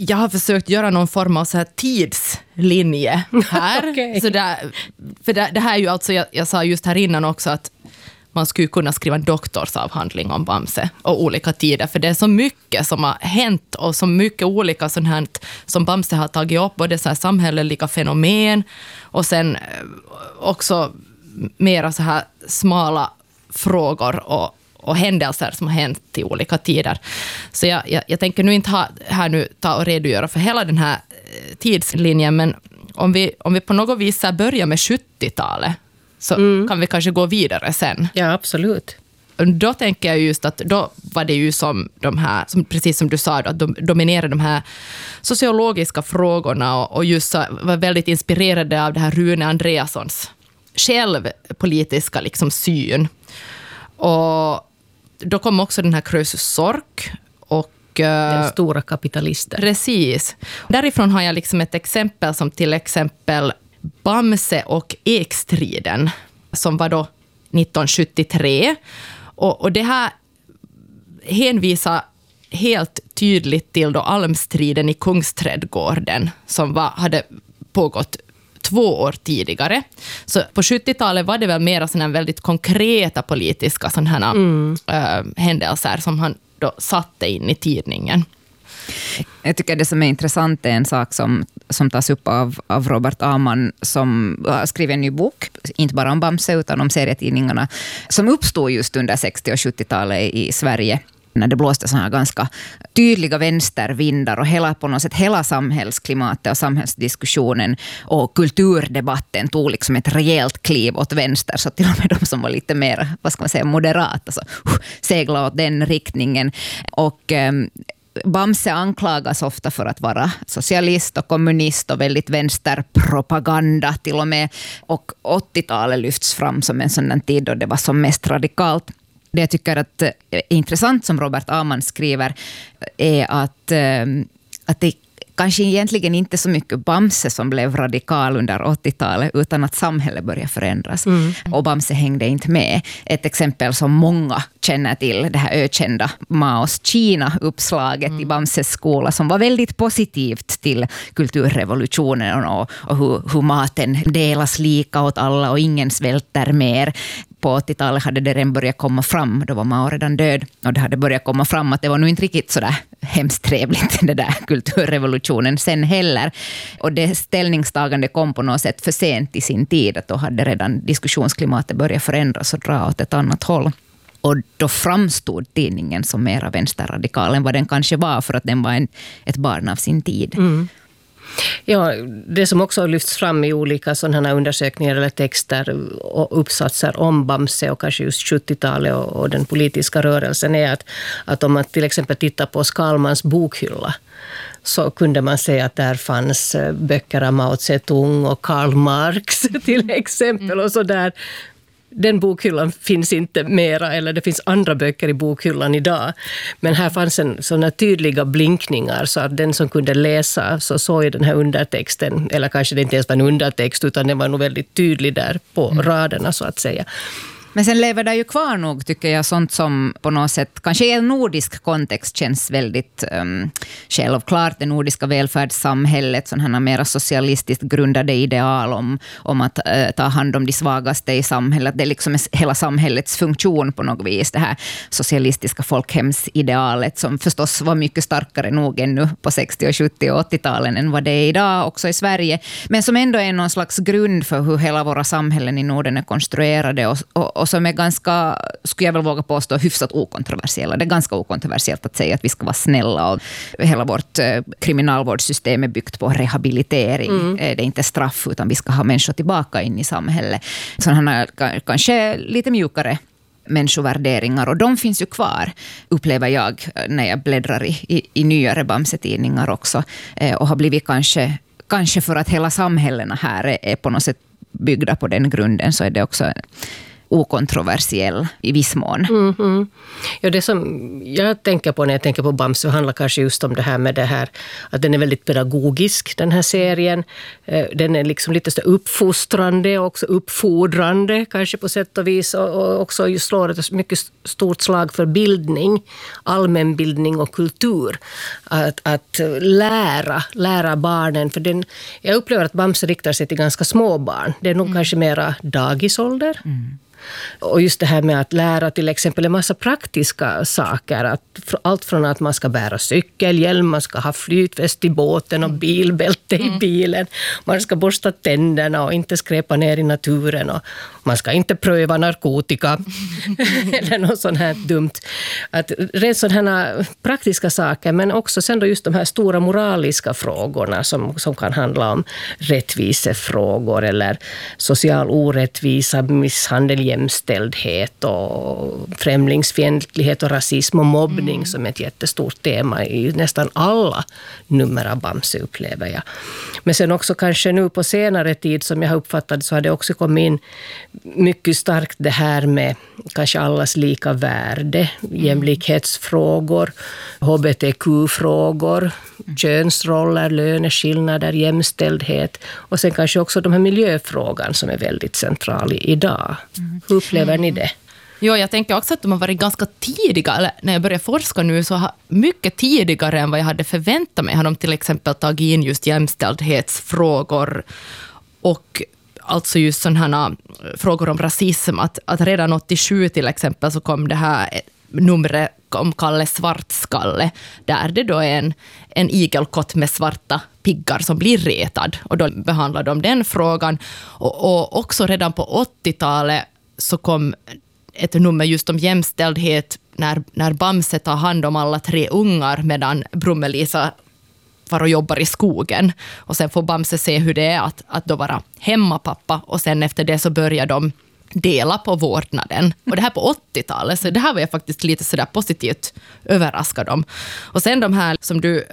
jag har försökt göra någon form av så här tidslinje här. Okay. Så för det här är ju alltså, jag sa just här innan också att man skulle kunna skriva en doktorsavhandling om Bamse och olika tider. För det är så mycket som har hänt och så mycket olika sånt här som Bamse har tagit upp. Både så här samhälleliga fenomen och sen också mera så här smala frågor och händelser som har hänt i olika tider. Så jag tänker nu inte ta och redogöra för hela den här tidslinjen, men om vi på något vis börjar med 70-talet så kan vi kanske gå vidare sen. Ja, absolut. Då tänker jag just att då var det ju som de här, som precis som du sa, att de dominerade de här sociologiska frågorna och just var väldigt inspirerade av det här Rune Andreassons självpolitiska liksom syn. Och då kom också den här Krösus Sork och den stora kapitalisten. Precis. Därifrån har jag liksom ett exempel som till exempel Bamse och Ekstriden som var då 1973. Och det här hänvisar helt tydligt till då almstriden i Kungsträdgården som hade pågått 2 år tidigare. Så på 70-talet var det väl mer sådana väldigt konkreta politiska sådana händelser som han då satte in i tidningen. Jag tycker det som är intressant är en sak som tas upp av Robert Amann som har skrivit en ny bok, inte bara om Bamse utan om serietidningarna, som uppstod just under 60- och 70-talet i Sverige när det blåste såna här ganska tydliga vänstervindar och hela samhällsklimatet och samhällsdiskussionen och kulturdebatten tog liksom ett rejält kliv åt vänster, så till och med de som var lite mer, vad ska man säga, moderata så segla åt den riktningen. Och Bamse anklagas ofta för att vara socialist och kommunist och väldigt vänsterpropaganda till och med. Och 80-talet lyfts fram som en sån tid då det var som mest radikalt. Det jag tycker att är intressant som Robert Amann skriver är att det kanske egentligen inte så mycket Bamse som blev radikal under 80-talet utan att samhället började förändras. Och Bamse hängde inte med. Ett exempel som många känner till, det här ökända Maos Kina-uppslaget i Bamses skola som var väldigt positivt till kulturrevolutionen och hur maten delas lika åt alla och ingen svälter mer. På 80-talet hade det redan börjat komma fram, då var Mao redan död, och det hade börjat komma fram att det var nog inte riktigt sådär hemskt trevligt det där kulturrevolutionen sen heller. Och det ställningstagande kom på något sätt för sent i sin tid, att då hade redan diskussionsklimatet börjat förändras och dra åt ett annat håll. Och då framstod tidningen som mera vänsterradikal än vad den kanske var, för att den var ett barn av sin tid. Ja, det som också har lyfts fram i olika sådana här undersökningar eller texter och uppsatser om Bamse och kanske just 70-talet och den politiska rörelsen är att om man till exempel tittar på Skalmans bokhylla så kunde man säga att där fanns böcker av Mao Zedong och Karl Marx till exempel och så där. Den bokhyllan finns inte mera, eller det finns andra böcker i bokhyllan idag. Men här fanns sådana tydliga blinkningar så att den som kunde läsa så såg i den här undertexten, eller kanske det inte ens var en undertext utan den var nog väldigt tydlig där på raderna så att säga. Men sen lever det ju kvar nog, tycker jag, sånt som på något sätt, kanske i en nordisk kontext känns väldigt självklart. Det nordiska välfärdssamhället, sådana här mera socialistiskt grundade ideal om att ta hand om de svagaste i samhället. Det är liksom hela samhällets funktion på något vis, det här socialistiska folkhemsidealet som förstås var mycket starkare nog ännu på 60-, 70- och 80-talen än vad det är idag också i Sverige. Men som ändå är någon slags grund för hur hela våra samhällen i Norden är konstruerade och som är ganska, skulle jag väl våga påstå, hyfsat okontroversiella. Det är ganska okontroversiellt att säga att vi ska vara snälla och hela vårt kriminalvårdssystem är byggt på rehabilitering. Det är inte straff utan vi ska ha människor tillbaka in i samhället. Sådana här kanske lite mjukare människovärderingar, och de finns ju kvar, upplever jag när jag bläddrar i nyare Bamse-tidningar också, och har blivit kanske för att hela samhällena här är på något sätt byggda på den grunden, så är det också okontroversiell i viss mån. Ja, det som jag tänker på när jag tänker på Bamse handlar kanske just om det här att den är väldigt pedagogisk, den här serien. Den är liksom lite så uppfostrande och också uppfordrande kanske på sätt och vis, och också just slår ett mycket stort slag för bildning, allmänbildning och kultur. Att lära barnen, för jag upplever att Bamse riktar sig till ganska små barn. Det är nog kanske mera dagisålder. Och just det här med att lära till exempel en massa praktiska saker. Allt från att man ska bära cykelhjälm, man ska ha flytväst i båten och bilbälte i bilen. Man ska borsta tänderna och inte skräpa ner i naturen. Och man ska inte pröva narkotika eller något sånt här dumt. Att rent sådana här praktiska saker, men också sen då just de här stora moraliska frågorna som kan handla om rättvisefrågor eller social orättvisa, misshandel, jämställdhet och främlingsfientlighet och rasism och mobbning som är ett jättestort tema i nästan alla nummer av Bamse, upplever jag. Men sen också kanske nu på senare tid som jag har uppfattat så har det också kommit in mycket starkt det här med kanske allas lika värde, jämlikhetsfrågor, hbtq-frågor, könsroller, löneskillnader, jämställdhet och sen kanske också de här miljöfrågan som är väldigt central idag. Hur upplever ni det? Jo, jag tänker också att de har varit ganska tidiga, eller när jag började forska nu så mycket tidigare än vad jag hade förväntat mig har de till exempel tagit in just jämställdhetsfrågor och alltså just sådana frågor om rasism, att redan 87 till exempel så kom det här numret om Kalle Svartskalle, där det då är en igelkott med svarta piggar som blir retad, och då behandlar de den frågan. Och också redan på 80-talet så kom ett nummer just om jämställdhet när Bamse tar hand om alla 3 ungar medan Brummelisa var och jobbar i skogen. Och sen får Bamse se hur det är att då vara hemmapappa, och sen efter det så börjar de dela på vårdnaden. Och det här på 80-talet, så det här var jag faktiskt lite sådär positivt överraskad om. Och sen de här som du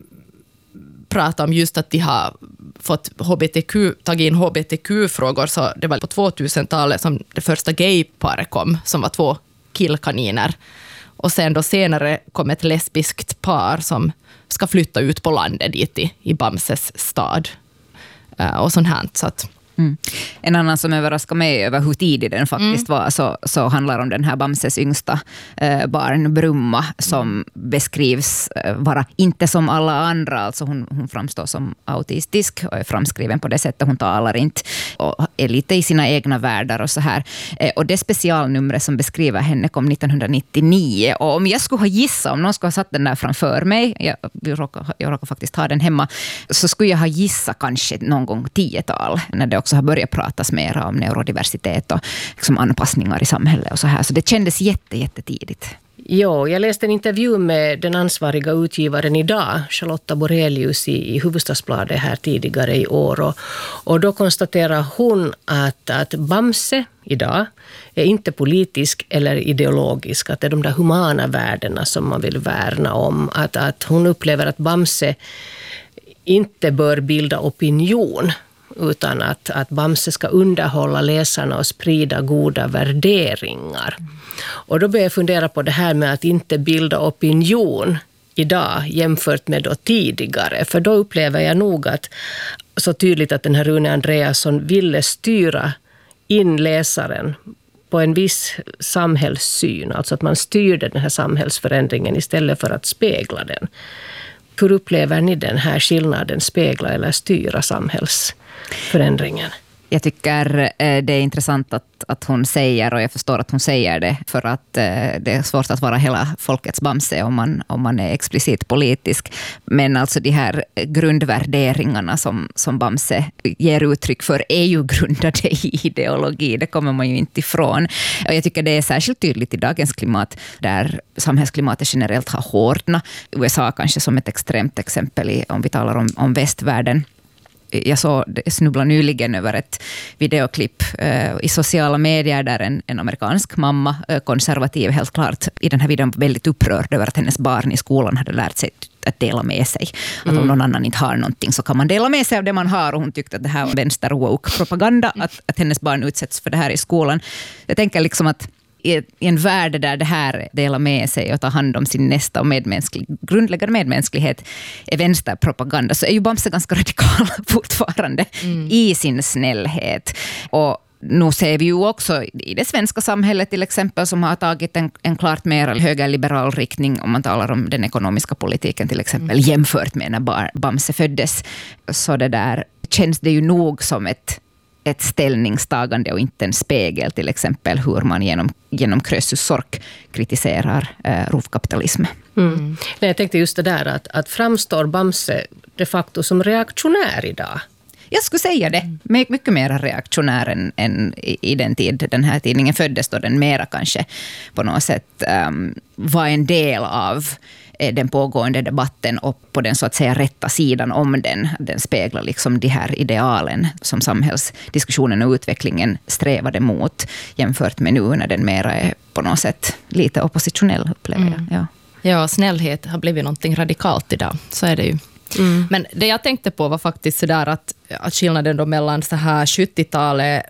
pratar om, just att de har fått tagit in hbtq-frågor, så det var på 2000-talet som det första gayparet kom, som var 2 killkaniner. Och sen då senare kom ett lesbiskt par som ska flytta ut på landet dit i Bamses stad. Och sånt här, så att En annan som överraskar mig över hur tidig den faktiskt var så handlar om den här Bamses yngsta barn Brumma, som beskrivs vara inte som alla andra. Alltså hon framstår som autistisk och är framskriven på det sättet. Hon talar inte och är lite i sina egna världar och så här. Och det specialnumret som beskriver henne kom 1999. Och om jag skulle ha gissat, om någon skulle ha satt den där framför mig, jag råkar faktiskt ha den hemma, så skulle jag ha gissat kanske någon gång 10-tal, när det också har börjat pratas mer om neurodiversitet och liksom anpassningar i samhället och så här. Så det kändes jättetidigt. Ja, jag läste en intervju med den ansvariga utgivaren idag, Charlotta Borelius, i Hufvudstadsbladet här tidigare i år. Och då konstaterar hon att Bamse idag är inte politisk eller ideologisk, att det är de där humana värdena som man vill värna om. Att hon upplever att Bamse inte bör bilda opinion, utan att Bamse ska underhålla läsarna och sprida goda värderingar. Och då börjar jag fundera på det här med att inte bilda opinion idag jämfört med då tidigare. För då upplever jag nog att så tydligt att den här Rune Andreasson ville styra in läsaren på en viss samhällssyn. Alltså att man styrde den här samhällsförändringen istället för att spegla den. Hur upplever ni den här skillnaden, spegla eller styra samhällsförändringen? Jag tycker det är intressant att hon säger, och jag förstår att hon säger det, för att det är svårt att vara hela folkets Bamse om man är explicit politisk. Men alltså de här grundvärderingarna som Bamse ger uttryck för är ju grundade i ideologi. Det kommer man ju inte ifrån. Och jag tycker det är särskilt tydligt i dagens klimat, där samhällsklimatet generellt har hårdnat. USA kanske som ett extremt exempel om vi talar om västvärlden. Jag snubblade nyligen över ett videoklipp i sociala medier där en amerikansk mamma, konservativ helt klart, i den här videon var väldigt upprörd över att hennes barn i skolan hade lärt sig att dela med sig. Att om någon annan inte har någonting så kan man dela med sig av det man har, och hon tyckte att det här var vänster woke-propaganda, att hennes barn utsätts för det här i skolan. Jag tänker liksom att i en värld där det här delar med sig och tar hand om sin nästa och grundläggande medmänsklighet är vänsterpropaganda, så är ju Bamse ganska radikal fortfarande i sin snällhet. Och nu ser vi ju också i det svenska samhället till exempel, som har tagit en klart mer högerliberal riktning om man talar om den ekonomiska politiken till exempel, jämfört med när Bamse föddes. Så det där känns det ju nog som ett ställningstagande och inte en spegel, till exempel hur man genom Krösus Sork kritiserar rovkapitalism. Nej, jag tänkte just det där att framstår Bamse de facto som reaktionär idag? Jag skulle säga det. Mycket mer reaktionär än i den tid den här tidningen föddes, då den mera kanske på något sätt var en del av den pågående debatten och på den så att säga rätta sidan om den. Den speglar liksom de här idealen som samhällsdiskussionen och utvecklingen strävade mot, jämfört med nu när den mera är på något sätt lite oppositionell, upplever jag. Ja, snällhet har blivit någonting radikalt idag. Så är det ju. Men det jag tänkte på var faktiskt sådär att skillnaden då mellan så här 70-talet,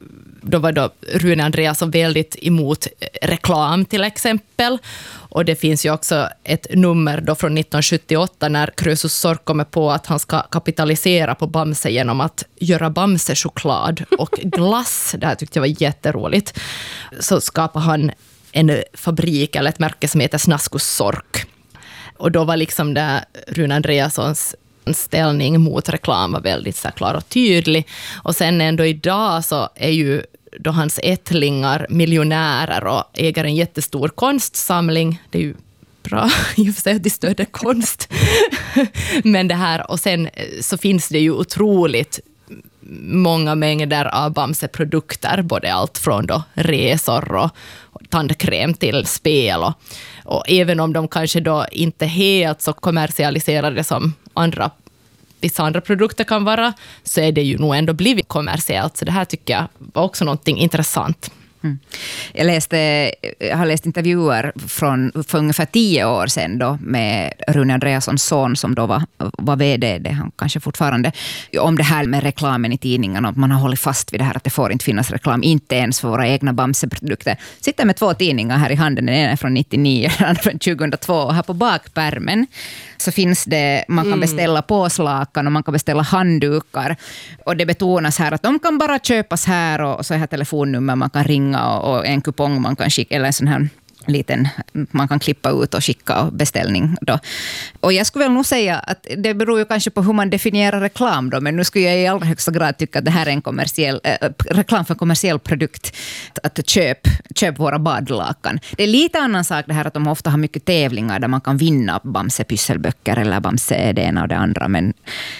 då var då Rune Andreasson väldigt emot reklam till exempel. Och det finns ju också ett nummer då från 1978 när Krösus Sork kommer på att han ska kapitalisera på Bamse genom att göra Bamse-choklad och glass. Det här tyckte jag var jätteroligt. Så skapar han en fabrik eller ett märke som heter Snaskus Sork. Och då var liksom det Rune Andreassons ställning mot reklam var väldigt så klar och tydlig. Och sen ändå idag så är ju då hans ättlingar miljonärer och äger en jättestor konstsamling. Det är ju bra i och för sig att de stöder konst. Men det här, och sen så finns det ju otroligt många mängder av Bamse-produkter, både allt från då resor och tandkräm till spel. Och även om de kanske då inte helt så kommersialiserade som vissa andra produkter kan vara, så är det ju nog ändå blivit kommersiellt. Så det här tycker jag var också någonting intressant. Jag har läst intervjuer för ungefär 10 år sedan då, med Rune Andreassons son som då var vd, det han kanske fortfarande, om det här med reklamen i tidningarna. Man har hållit fast vid det här att det får inte finnas reklam, inte ens för våra egna Bamse-produkter. Sitter med 2 tidningar här i handen, den ena är från 99 och den andra från 2002, och här på bakpärmen så finns det, man kan beställa påslakan och man kan beställa handdukar, och det betonas här att de kan bara köpas här, och så här telefonnummer man kan ringa och en kupong man kan skicka, eller en sån här liten, man kan klippa ut och skicka beställning då. Och jag skulle väl nog säga att det beror ju kanske på hur man definierar reklam då, men nu skulle jag i allra högsta grad tycka att det här är en kommersiell reklam för en kommersiell produkt, att köp våra badlakan. Det är lite annan sak det här att de ofta har mycket tävlingar där man kan vinna Bamse pysselböcker eller Bamse det ena och det andra, men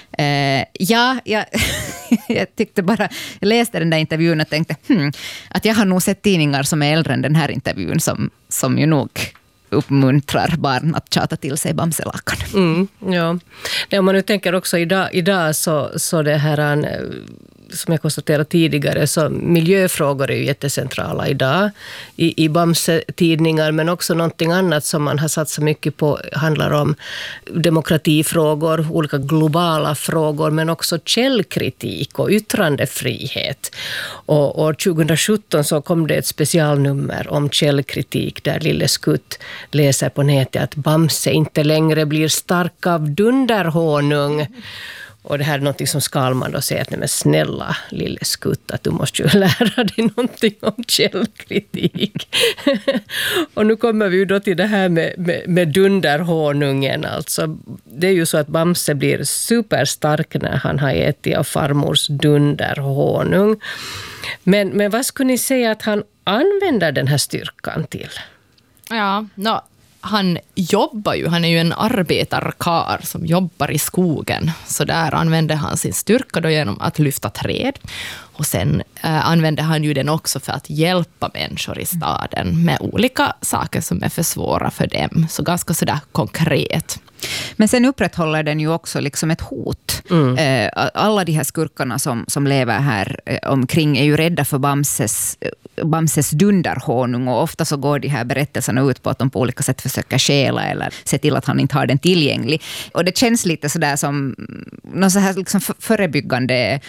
jag tyckte bara, jag läste den där intervjun och tänkte att jag har nog sett tidningar som är äldre än den här intervjun som ju nog uppmuntrar barn att tjata till sig Bamselakan. Ja, om man nu tänker också idag så det här, som jag konstaterade tidigare, så miljöfrågor är ju jättecentrala idag i Bamse-tidningar, men också någonting annat som man har satsat mycket på handlar om demokratifrågor, olika globala frågor, men också källkritik och yttrandefrihet. Och år 2017 så kom det ett specialnummer om källkritik där Lille Skutt läser på nätet att Bamse inte längre blir stark av dunderhonung. Och det här är något som Skalman då säger att nej, men snälla Lille Skutt, att du måste ju lära dig någonting om källkritik. Och nu kommer vi ju då till det här med dunderhonungen. Alltså, det är ju så att Bamse blir superstark när han har ätit av farmors dunderhonung. Men vad skulle ni säga att han använder den här styrkan till? Ja, han jobbar ju, han är ju en arbetarkar som jobbar i skogen. Så där använder han sin styrka då genom att lyfta träd. Och sen använder han ju den också för att hjälpa människor i staden med olika saker som är för svåra för dem. Så ganska sådär konkret. Men sen upprätthåller den ju också liksom ett hot Alla de här skurkarna som lever här omkring är ju rädda för Bamses dunderhonung, och ofta så går de här berättelserna ut på att de på olika sätt försöker stjäla eller se till att han inte har den tillgänglig. Och det känns lite sådär som någon så här liksom förebyggande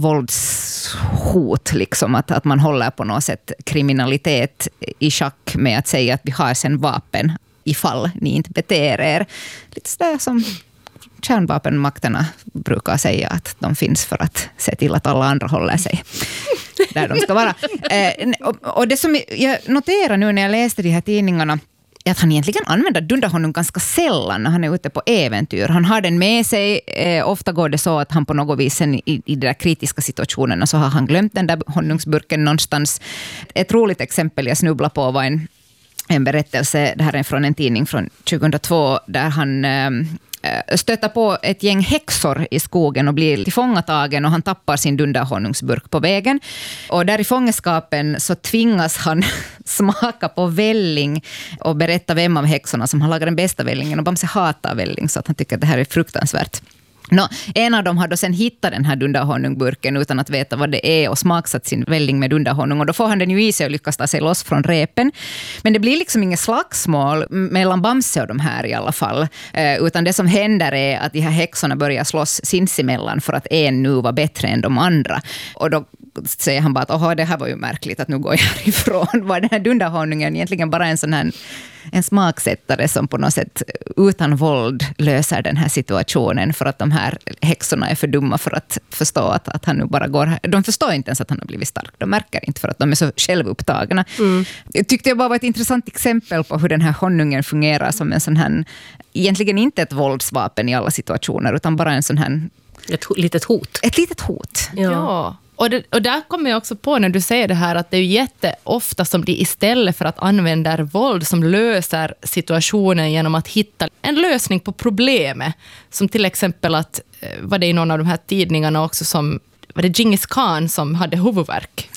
våldshot, liksom, att man håller på något sätt kriminalitet i schack med att säga att vi har sen vapen ifall ni inte beter er. Lite sådär som kärnvapenmakterna brukar säga att de finns för att se till att alla andra håller sig där de ska vara. Och det som jag noterar nu när jag läste de här tidningarna är att han egentligen använder dunderhonung ganska sällan när han är ute på äventyr. Han har den med sig. Ofta går det så att han på något vis i de där kritiska situationerna så har han glömt den där honungsburken någonstans. Ett roligt exempel jag snubblar på var en berättelse, det här är från en tidning från 2002, där han stöter på ett gäng häxor i skogen och blir tillfångatagen, och han tappar sin dunderhonungsburk på vägen. Och där i fångenskapen så tvingas han smaka på välling och berätta vem av häxorna som har lagat den bästa vällingen, och Bamse hatar välling så att han tycker att det här är fruktansvärt. En av dem har då sen hittat den här dunderhonungburken utan att veta vad det är och smaksatt sin välling med dunderhonung, och då får han den ju i sig och lyckas ta sig loss från repen. Men det blir liksom inget slagsmål mellan Bamse och de här i alla fall, utan det som händer är att de här häxorna börjar slåss sinsemellan för att en nu var bättre än de andra. Och då säger han bara att det här var ju märkligt att nu går jag härifrån. Var den här dunderhonungen egentligen bara en sån här en smaksättare som på något sätt utan våld löser den här situationen, för att de här häxorna är för dumma för att förstå att han nu bara går här. De förstår inte ens att han har blivit stark. De märker inte för att de är så självupptagna. Jag tyckte jag bara var ett intressant exempel på hur den här honungen fungerar som en sån här, egentligen inte ett våldsvapen i alla situationer, utan bara en sån här ett litet hot. Ett litet hot. Ja. Och där kommer jag också på när du säger det här att det är ju jätteofta som de istället för att använda våld som löser situationen genom att hitta en lösning på problemet. Som till exempel att, var det i någon av de här tidningarna också som, var det Genghis Khan som hade huvudvärk?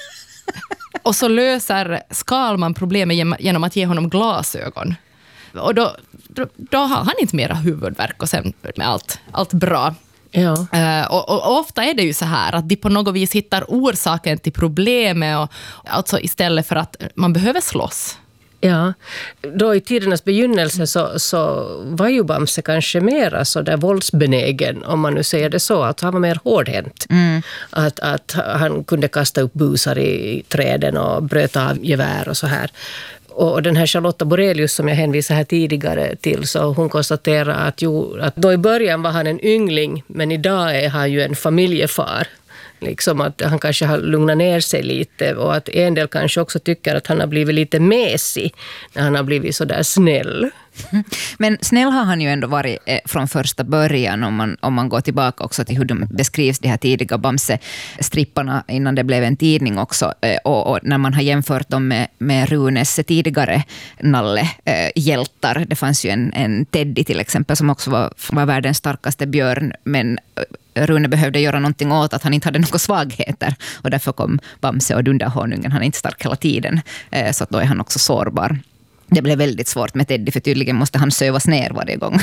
Och så löser Skalman problemet genom att ge honom glasögon. Och då har han inte mera huvudvärk och sen med allt bra. Ja. Och ofta är det ju så här att de på något vis hittar orsaken till problemet, och alltså istället för att man behöver slåss. Ja, då i tidernas begynnelse så var ju Bamse kanske mera så där våldsbenägen, om man nu säger det så, att han var mer hårdhänt. Att han kunde kasta upp busar i träden och bröta av gevär och så här. Och den här Charlotta Borelius som jag hänvisade här tidigare till, så hon konstaterar att då i början var han en yngling, men idag är han ju en familjefar. Liksom att han kanske har lugnat ner sig lite, och att en del kanske också tycker att han har blivit lite mesig när han har blivit så där snäll. Men snäll har han ju ändå varit från första början, om man går tillbaka också till hur de beskrivs, de här tidiga Bamse-stripparna innan det blev en tidning också, och när man har jämfört dem med Runes tidigare Nalle-hjältar. Det fanns ju en Teddy till exempel som också var världens starkaste björn, men Rune behövde göra någonting åt att han inte hade några svagheter, och därför kom Bamse och dunderhonungen. Han är inte stark hela tiden, så att då är han också sårbar. Det blev väldigt svårt med Teddy, för tydligen måste han sövas ner varje gång.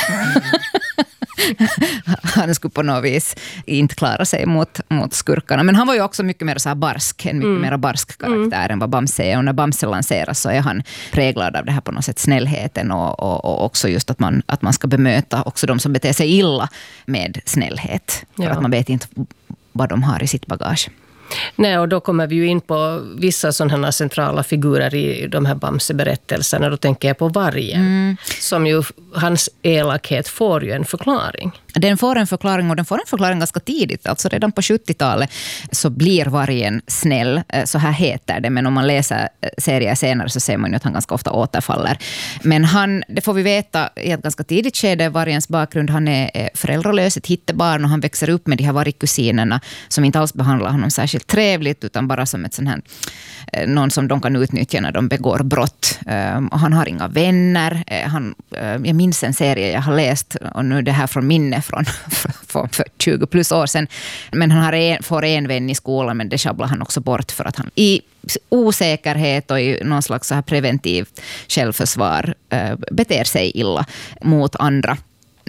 Han skulle på något vis inte klara sig mot skurkarna. Men han var ju också mycket mer så här barsk, en mycket mer barsk karaktär än vad Bamse är. Och när Bamse lanseras så är han präglad av det här på något sätt snällheten, och också just att man ska bemöta också de som beter sig illa med snällhet. För att man vet inte vad de har i sitt bagage. Nej, och då kommer vi ju in på vissa sådana här centrala figurer i de här Bamse-berättelserna. Då tänker jag på vargen, som ju, hans elakhet får ju en förklaring. Den får en förklaring, och den får en förklaring ganska tidigt. Alltså redan på 70-talet så blir vargen snäll, så här heter det. Men om man läser serier senare så ser man ju att han ganska ofta återfaller. Men det får vi veta i ett ganska tidigt skede, vargens bakgrund. Han är föräldralös, ett hittebarn, och han växer upp med de här vargkusinerna som inte alls behandlar honom särskilt trevligt, utan bara som ett sån här, någon som de kan utnyttja när de begår brott. Och han har inga vänner. Jag minns en serie jag har läst, och nu det här från minne från för 20 plus år sedan. Men han får en vän i skolan, men det sjabblar han också bort för att han i osäkerhet och i någon slags så här preventiv självförsvar beter sig illa mot andra.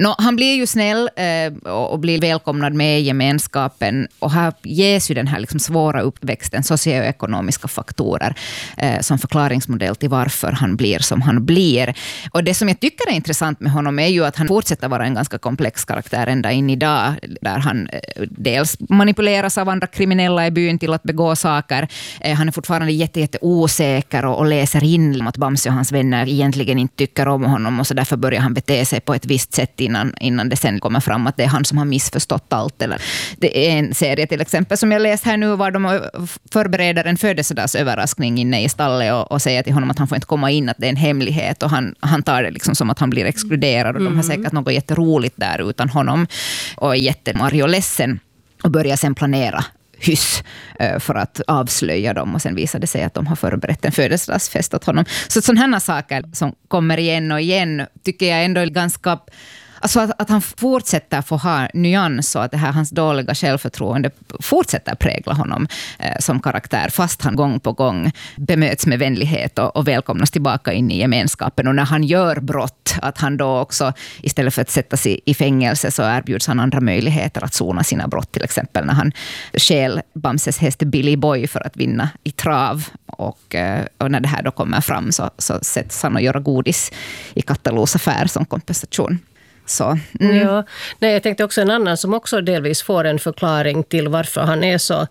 Han blir ju snäll och blir välkomnad med i gemenskapen, och här ges ju den här liksom svåra uppväxten, socioekonomiska faktorer som förklaringsmodell till varför han blir som han blir. Och det som jag tycker är intressant med honom är ju att han fortsätter vara en ganska komplex karaktär ända in idag, där han dels manipuleras av andra kriminella i byn till att begå saker. Han är fortfarande jätte osäker och läser in att Bamse och hans vänner egentligen inte tycker om honom, och så därför börjar han bete sig på ett visst sätt innan det sen kommer fram att det är han som har missförstått allt. Eller det är en serie till exempel som jag läst här nu, var de förbereder en födelsedagsöverraskning inne i stallet och säger till honom att han får inte komma in, att det är en hemlighet, och han tar det liksom som att han blir exkluderad, och de har säkert något jätteroligt där utan honom och är jättemarg och ledsen och börjar sen planera hyss för att avslöja dem, och sen visar det sig att de har förberett en födelsedagsfest åt honom. Så sådana här saker som kommer igen och igen tycker jag ändå är ganska... Alltså att han fortsätter få ha nyans, och att det här hans dåliga självförtroende fortsätter prägla honom som karaktär, fast han gång på gång bemöts med vänlighet och välkomnas tillbaka in i gemenskapen. Och när han gör brott, att han då också istället för att sätta sig i fängelse så erbjuds han andra möjligheter att sona sina brott. Till exempel när han stjäl Bamses häst Billy Boy för att vinna i trav, och när det här då kommer fram så sätts han att göra godis i Kattalos affär som kompensation. Så. Ja, nej, jag tänkte också en annan som också delvis får en förklaring till varför han är så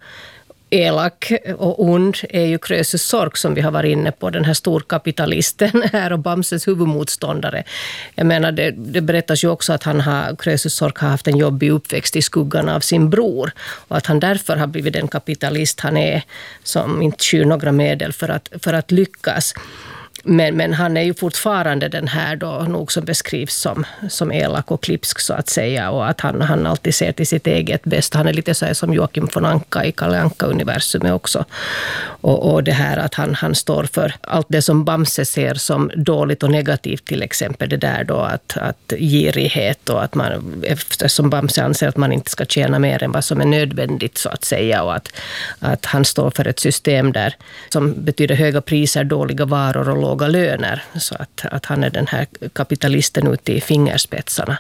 elak och ond är ju Krösus Sork, som vi har varit inne på, den här storkapitalisten här och Bamses huvudmotståndare. Jag menar, det berättas ju också att Krösus Sork har haft en jobbig uppväxt i skuggan av sin bror, och att han därför har blivit den kapitalist han är, som inte skyr några medel för att lyckas. Men han är ju fortfarande den här då nog som beskrivs som elak och klipsk så att säga, och att han alltid ser till sitt eget bästa. Han är lite så här som Joakim von Anka i Kalle Anka-universumet också. Och det här att han står för allt det som Bamse ser som dåligt och negativt, till exempel det där då att girighet, och att man, eftersom Bamse anser att man inte ska tjäna mer än vad som är nödvändigt så att säga, och att han står för ett system där som betyder höga priser, dåliga varor och låga löner, så att han är den här kapitalisten ute i fingerspetsarna.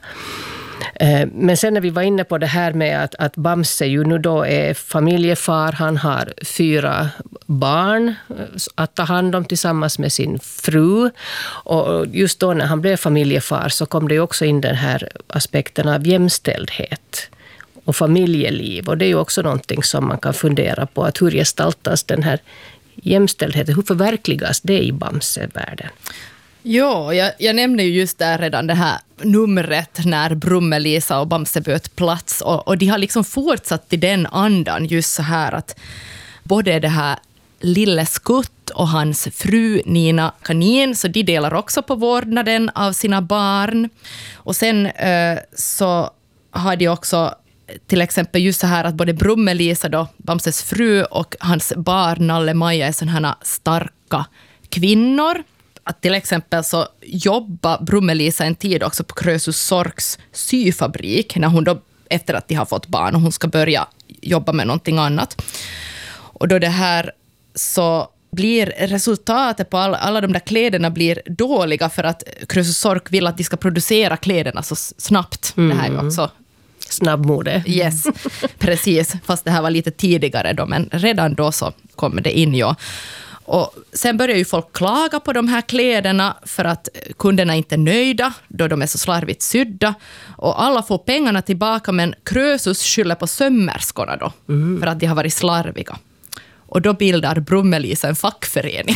Men sen när vi var inne på det här med att Bamse ju nu då är familjefar, han har 4 barn att ta hand om tillsammans med sin fru, och just då när han blev familjefar så kom det ju också in den här aspekten av jämställdhet och familjeliv, och det är ju också någonting som man kan fundera på, att hur gestaltas den här jämställdheten, hur förverkligas det i Bamse-världen? Ja, jag nämnde ju just där redan det här numret när Brummelisa och Bamse bytte plats, och de har liksom fortsatt i den andan just så här att både det här Lille Skutt och hans fru Nina Kanin, så de delar också på vårdnaden av sina barn, och sen så har de också till exempel just så här att både Brummelisa då, Bamses fru, och hans barn Nalle-Maja är sådana här starka kvinnor. Att till exempel så jobbar Brummelisa en tid också på Krösus Sorks syfabrik, när hon då, efter att de har fått barn, och hon ska börja jobba med någonting annat. Och då det här så blir resultatet på alla de där kläderna blir dåliga, för att Krösus Sork vill att de ska producera kläderna så snabbt. Det här är ju också snabbmode. Yes, precis. Fast det här var lite tidigare då, men redan då så kommer det in, ja. Och sen börjar ju folk klaga på de här kläderna för att kunderna inte är nöjda då de är så slarvigt sydda. Och alla får pengarna tillbaka, men Krösus skyller på sömmerskorna då för att de har varit slarviga. Och då bildar Brummelisa en fackförening.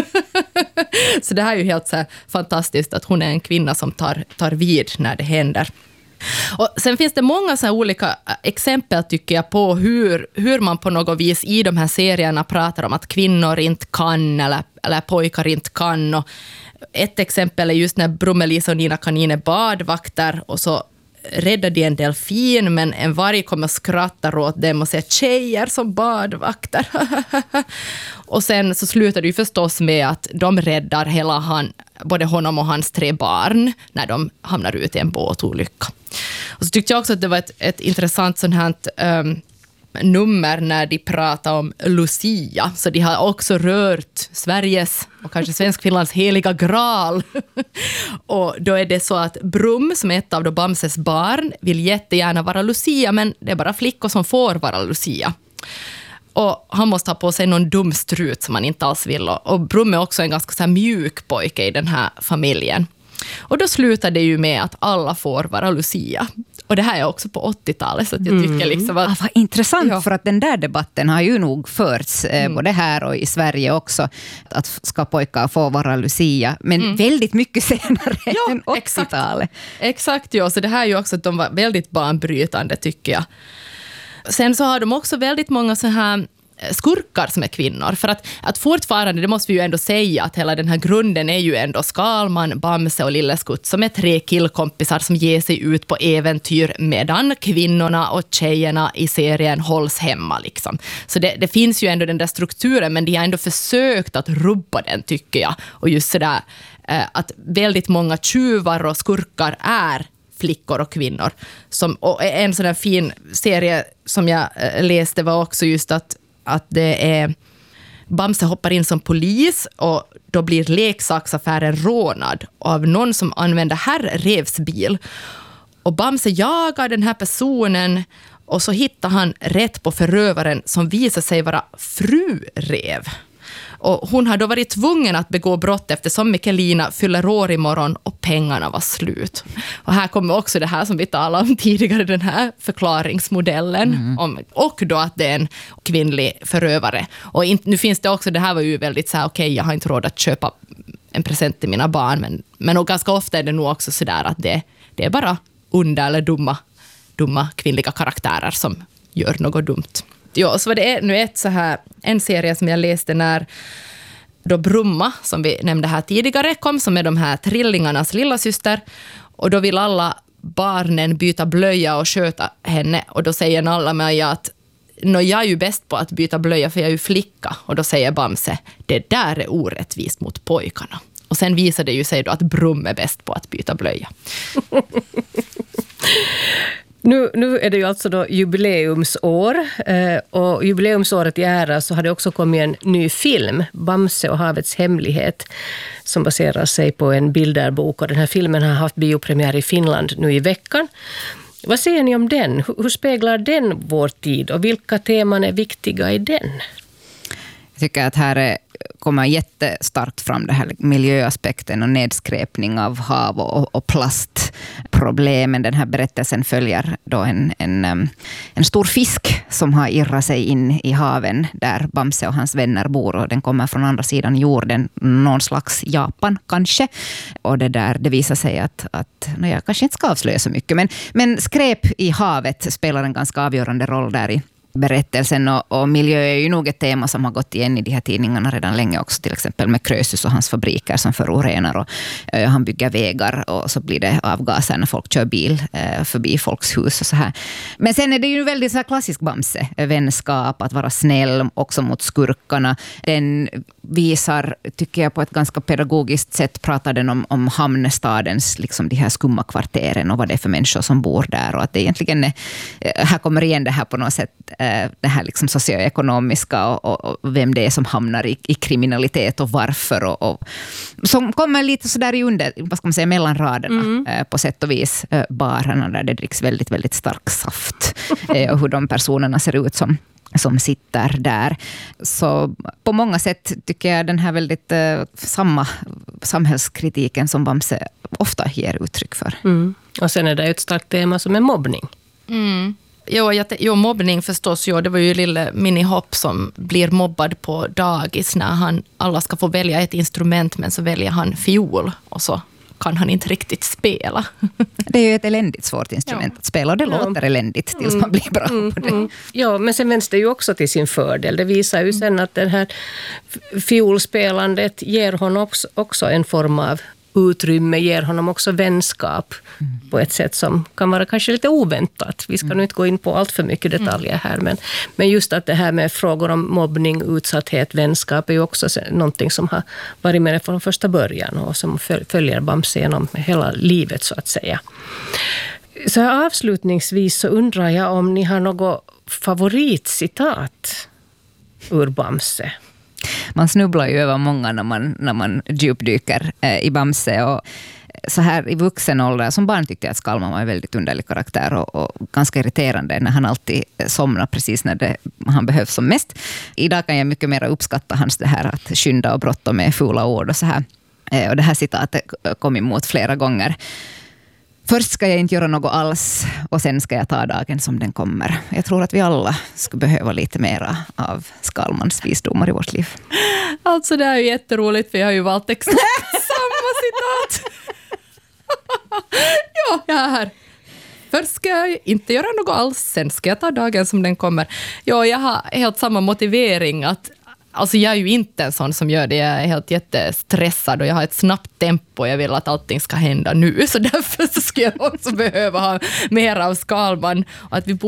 Så det här är ju helt så här fantastiskt att hon är en kvinna som tar vid när det händer. Och sen finns det många så här olika exempel tycker jag på hur man på något vis i de här serierna pratar om att kvinnor inte kan eller pojkar inte kan. Och ett exempel är just när Brummelisa och Nina Kanin är badvakter, och så räddar de en delfin, men en varg kommer och skrattar åt dem och säger tjejer som badvakter. Och sen så slutar det ju förstås med att de räddar både honom och hans 3 barn när de hamnar ut i en båtolycka. Och så tyckte jag också att det var ett intressant sånt här nummer när de pratar om Lucia. Så de har också rört Sveriges och kanske Svenskfinlands heliga graal. Och då är det så att Brum, som är ett av Bamses barn, vill jättegärna vara Lucia, men det är bara flickor som får vara Lucia. Och han måste ha på sig någon dum strut som han inte alls vill. Och Brum är också en ganska så här mjuk pojke i den här familjen. Och då slutar det ju med att alla får vara Lucia. Och det här är också på 80-talet, så att jag tycker liksom att... vad intressant, för att den där debatten har ju nog förts både här och i Sverige också, att ska pojkar få vara Lucia, men väldigt mycket senare än 80-talet. Exakt, ja. Så det här är ju också att de var väldigt banbrytande, tycker jag. Sen så har de också väldigt många så här skurkar som är kvinnor. För att fortfarande, det måste vi ju ändå säga, att hela den här grunden är ju ändå Skalman, Bamse och Lilleskutt, som är 3 killkompisar som ger sig ut på äventyr medan kvinnorna och tjejerna i serien hålls hemma liksom. Så det finns ju ändå den där strukturen, men de har ändå försökt att rubba den, tycker jag. Och just sådär att väldigt många tjuvar och skurkar är flickor och kvinnor. Och en sån där fin serie som jag läste var också just att det är Bamse hoppar in som polis och då blir leksaksaffären rånad av någon som använder herr Revs bil. Och Bamse jagar den här personen och så hittar han rätt på förövaren som visar sig vara fru Rev. Och hon har då varit tvungen att begå brott eftersom Mikkelina fyller år imorgon och pengarna var slut. Och här kommer också det här som vi talade om tidigare, den här förklaringsmodellen. Och då att det är en kvinnlig förövare. Och nu finns det också, det här var ju väldigt så här, okej, jag har inte råd att köpa en present till mina barn. Men och ganska ofta är det nog också så där att det är bara onda eller dumma kvinnliga karaktärer som gör något dumt. Ja, så var det nu en serie som jag läste när då Brumma, som vi nämnde här tidigare, kom, som är de här trillingarnas lilla syster. Och då vill alla barnen byta blöja och sköta henne. Och då säger alla mig att jag är ju bäst på att byta blöja för jag är ju flicka. Och då säger Bamse, det där är orättvist mot pojkarna. Och sen visar det ju sig då att Brum är bäst på att byta blöja. Nu är det ju alltså då jubileumsår, och jubileumsåret i ära så har det också kommit en ny film, Bamse och havets hemlighet, som baserar sig på en bilderbok, och den här filmen har haft biopremiär i Finland nu i veckan. Vad säger ni om den? Hur speglar den vår tid och vilka teman är viktiga i den? Jag tycker att här kommer jättestarkt fram det här miljöaspekten och nedskräpning av hav och plastproblemen. Den här berättelsen följer då en stor fisk som har irrat sig in i haven där Bamse och hans vänner bor, och den kommer från andra sidan jorden, någon slags Japan kanske. Och det visar sig att jag kanske inte ska avslöja så mycket, men skräp i havet spelar en ganska avgörande roll där i berättelsen, och miljö är ju nog ett tema som har gått igen i de här tidningarna redan länge också, till exempel med Krösus och hans fabriker som förorenar, och han bygger vägar och så blir det avgaser när folk kör bil förbi folks hus och så här. Men sen är det ju väldigt så här klassisk Bamse, vänskap, att vara snäll också mot skurkarna. Den visar, tycker jag, på ett ganska pedagogiskt sätt, pratar den om hamnstadens, liksom de här skumma kvarteren och vad det är för människor som bor där, och att det egentligen är, här kommer igen det här på något sätt, det här liksom socioekonomiska och vem det är som hamnar i kriminalitet och varför, och som kommer lite så där i under, vad ska man säga, mellan raderna på sätt och vis, barerna där det dricks väldigt, väldigt stark saft och hur de personerna ser ut som sitter där. Så på många sätt tycker jag den här väldigt samma samhällskritiken som Bamse ofta ger uttryck för. Och sen är det ett starkt tema som är mobbning. Jo, mobbning förstås. Jo, det var ju lille Minnie Hopp som blir mobbad på dagis när alla ska få välja ett instrument, men så väljer han fiol och så kan han inte riktigt spela. Det är ju ett eländigt svårt instrument att spela, och det låter eländigt tills man blir bra på det. Ja, men sen vänds det ju också till sin fördel. Det visar ju sen att det här fiolspelandet ger honom också en form av utrymme, ger honom också vänskap på ett sätt som kan vara kanske lite oväntat. Vi ska nu inte gå in på allt för mycket detaljer här, men just att det här med frågor om mobbning, utsatthet, vänskap är ju också någonting som har varit med från första början och som följer Bamse genom hela livet så att säga. Så här avslutningsvis så undrar jag om ni har något favoritcitat ur Bamse. Man snubblar ju över många när man djupdyker i Bamse. Och så här i vuxen ålder, som barn tyckte jag att Skalman var en väldigt underlig karaktär och ganska irriterande när han alltid somnar precis när han behövs som mest. Idag kan jag mycket mer uppskatta hans det här att skynda och bråttom med fula ord och så här. Och det här citatet kom emot flera gånger. Först ska jag inte göra något alls och sen ska jag ta dagen som den kommer. Jag tror att vi alla skulle behöva lite mera av Skalmans visdomar i vårt liv. Alltså det är ju jätteroligt, för jag har ju valt exakt samma citat. Ja, jag är här. Först ska jag inte göra något alls, sen ska jag ta dagen som den kommer. Ja, jag har helt samma motivering att alltså jag är ju inte en sån som gör det. Jag är helt jättestressad och jag har ett snabbt tempo. Jag vill att allting ska hända nu. Så därför så skulle jag också behöva ha mer av Skalman. Och att vi